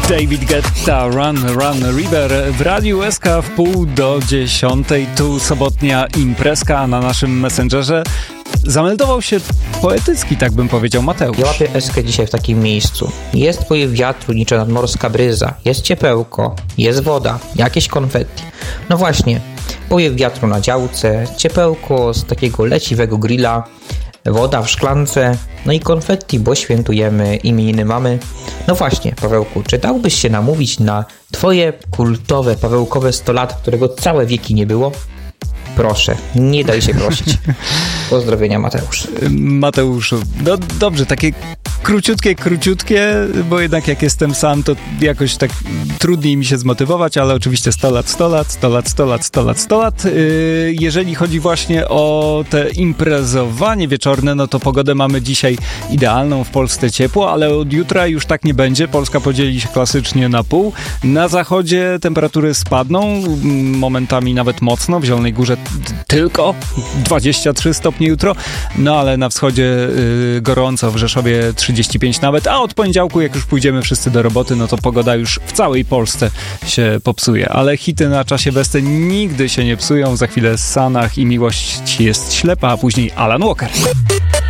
David Guetta, Run River w Radiu SK w 9:30. Tu sobotnia imprezka, a na naszym Messengerze zameldował się poetycki, tak bym powiedział, Mateusz. Ja łapię eskę dzisiaj w takim miejscu. Jest powiew wiatru, niczym nadmorska bryza. Jest ciepełko, jest woda, jakieś konfetti. No właśnie, powiew wiatru na działce, ciepełko z takiego leciwego grilla, woda w szklance, no i konfetti, bo świętujemy imieniny mamy. No właśnie, Pawełku, czy dałbyś się namówić na twoje kultowe, pawełkowe 100 lat, którego całe wieki nie było? Proszę, nie daj się prosić. Pozdrowienia, Mateusz. Mateuszu, no dobrze, takie króciutkie, bo jednak jak jestem sam, to jakoś tak trudniej mi się zmotywować, ale oczywiście 100 lat. Jeżeli chodzi właśnie o te imprezowanie wieczorne, no to pogodę mamy dzisiaj idealną, w Polsce ciepło, ale od jutra już tak nie będzie. Polska podzieli się klasycznie na pół. Na zachodzie temperatury spadną, momentami nawet mocno, w Zielonej Górze tylko 23 stopnie jutro, no ale na wschodzie gorąco, w Rzeszowie 35 nawet, a od poniedziałku, jak już pójdziemy wszyscy do roboty, no to pogoda już w całej Polsce się popsuje. Ale hity na czasie Westy nigdy się nie psują. Za chwilę Sanach i Miłość jest ślepa, a później Alan Walker.